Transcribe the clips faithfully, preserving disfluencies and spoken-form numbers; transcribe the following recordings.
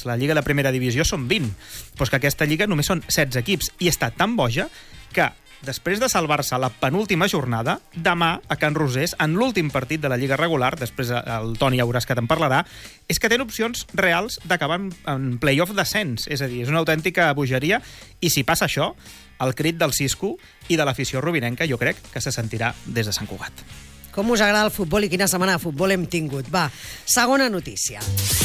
equips. La Lliga de Primera Divisió són vint, però és que aquesta Lliga només són setze equips. I està tan boja que, després de salvar-se la penúltima jornada, demà, a Can Rosés, en l'últim partit de la Lliga regular, després el Toni Auràs que te'n parlarà, és que tenen opcions reals d'acabar en, en play-off descens. És a dir, és una autèntica bogeria, i si passa això, el crit del Cisco i de l'afició rubinenca jo crec que se sentirà des de Sant Cugat. Com us agrada el futbol i quina setmana de futbol hem tingut. Va, segona notícia.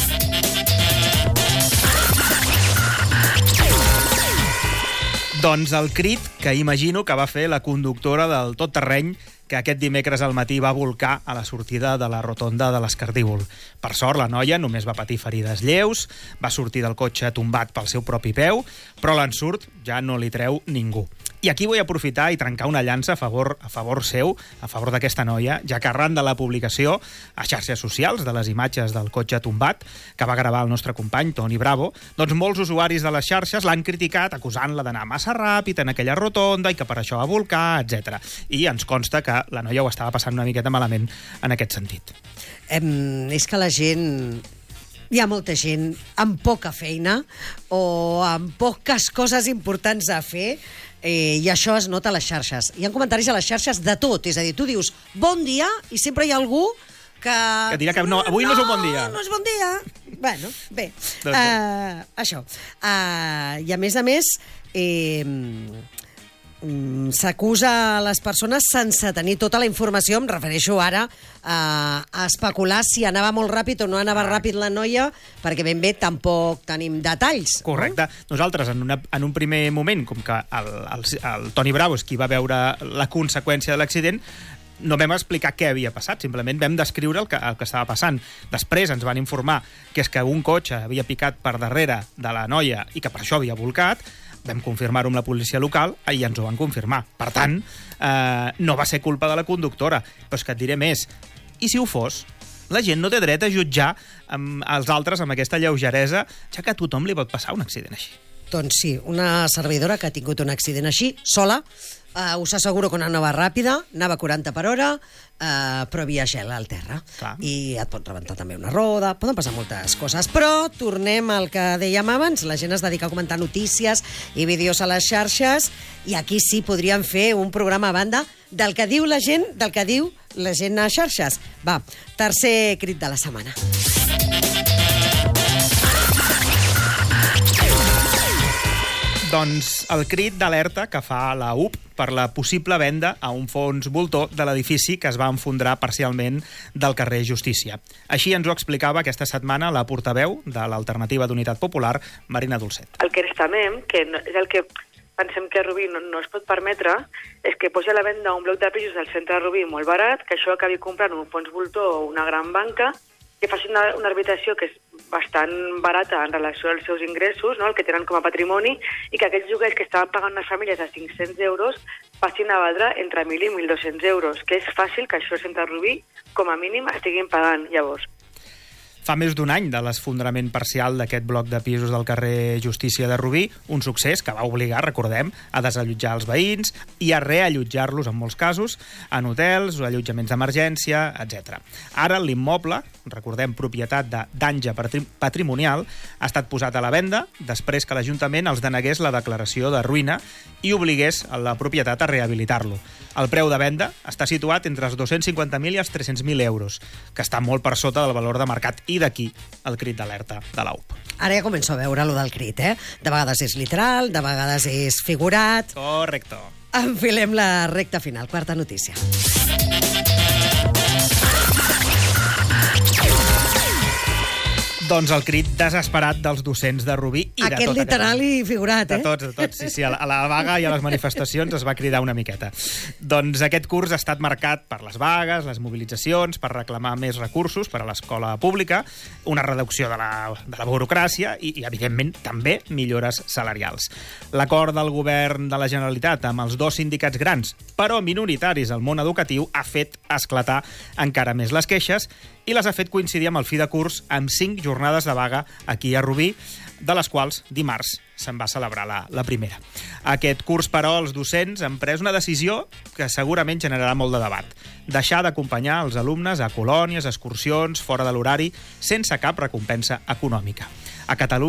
Doncs el crit que imagino que va fer la conductora del tot terreny que aquest dimecres al matí va volcar a la sortida de la rotonda de l'Escardívol. Per sort, la noia només va patir ferides lleus, va sortir del cotxe tombat pel seu propi peu, però l'ensurt ja no li treu ningú. I aquí vull aprofitar i trencar una llança a favor, a favor seu, a favor d'aquesta noia, ja que arran de la publicació a xarxes socials de les imatges del cotxe tombat que va gravar el nostre company Toni Bravo, doncs molts usuaris de les xarxes l'han criticat acusant-la d'anar massa ràpid en aquella rotonda i que per això va volcar, etcètera. I ens consta que la noia ho estava passant una miqueta malament en aquest sentit. Em, és que la gent... Hi ha molta gent amb poca feina o amb poques coses importants a fer, eh, i això es nota a les xarxes. Hi ha comentaris a les xarxes de tot, és a dir, tu dius bon dia i sempre hi ha algú que... Que dirà que no, avui no, no és un bon dia. No, no és bon dia. Bueno, bé, doncs uh, això. Uh, I a més a més... Eh, s'acusa a les persones sense tenir tota la informació, em refereixo ara a, a especular si anava molt ràpid o no anava ràpid la noia, perquè ben bé tampoc tenim detalls. Correcte. No? Nosaltres, en, una, en un primer moment, com que el, el, el Toni Bravo és qui va veure la conseqüència de l'accident, no vam explicar què havia passat, simplement vam descriure el que, el que estava passant. Després ens van informar que és que un cotxe havia picat per darrere de la noia i que per això havia volcat. Vam confirmar-ho amb la policia local i ens ho van confirmar. Per tant, eh, no va ser culpa de la conductora. Però és que et diré més. I si ho fos, la gent no té dret a jutjar amb els altres amb aquesta lleugeresa, ja que a tothom li pot passar un accident així. Doncs sí, una servidora que ha tingut un accident així, sola, uh, us asseguro que no anava ràpida, anava a quaranta per hora, uh, però havia gel al terra. Clar. I et pot rebentar també una roda, poden passar moltes coses. Però tornem al que dèiem abans, la gent es dedica a comentar notícies i vídeos a les xarxes, i aquí sí podríem fer un programa a banda del que diu la gent, del que diu la gent a xarxes. Va, tercer crit de la setmana. Doncs el crit d'alerta que fa la U P per la possible venda a un fons voltor de l'edifici que es va enfondrar parcialment del carrer Justícia. Així ens ho explicava aquesta setmana la portaveu de l'Alternativa d'Unitat Popular, Marina Dolcet. El que estamem, que és el que pensem que Rubí no, no es pot permetre, és que posi a la venda un bloc de pisos del centre de Rubí molt barat, que això acabi comprant un fons voltor o una gran banca, que faci una, una arbitració que és bastant barata en relació als seus ingressos, no? El que tenen com a patrimoni, i que aquests lloguers que estaven pagant les famílies a cinc-cents euros passin a valdre entre mil i mil dos-cents euros, que és fàcil que això centre Rubí, com a mínim, estiguin pagant llavors. Fa més d'un any de l'esfondrament parcial d'aquest bloc de pisos del carrer Justícia de Rubí, un succés que va obligar, recordem, a desallotjar els veïns i a reallotjar-los, en molts casos, en hotels o allotjaments d'emergència, etcètera. Ara l'immoble, recordem, propietat de danya patrimonial, ha estat posat a la venda després que l'Ajuntament els denegués la declaració de ruïna i obligués a la propietat a rehabilitar-lo. El preu de venda està situat entre els dos-cents cinquanta mil i els tres-cents mil euros, que està molt per sota del valor de mercat. I d'aquí el crit d'alerta de l'A U P. Ara ja començo a veure lo del crit, eh? De vegades és literal, de vegades és figurat. Correcte. Enfilem la recta final. Quarta notícia. Doncs el crit desesperat dels docents de Rubí i Aquest de tot literal aquest... i figurat, eh? De tots, de tots. Sí, sí, a la, a la vaga i a les manifestacions es va cridar una miqueta. Doncs aquest curs ha estat marcat per les vagues, les mobilitzacions, per reclamar més recursos per a l'escola pública, una reducció de la, de la burocràcia i, i, evidentment, també millores salarials. L'acord del govern de la Generalitat amb els dos sindicats grans, però minoritaris al món educatiu, ha fet esclatar encara més les queixes i les ha fet coincidir amb el fi de curs amb cinc jornades de vaga aquí a Rubí, de les quals dimarts se'n va celebrar la, la primera. Aquest curs, però, els docents han pres una decisió que segurament generarà molt de debat. Deixar d'acompanyar els alumnes a colònies, excursions, fora de l'horari, sense cap recompensa econòmica. A Catalunya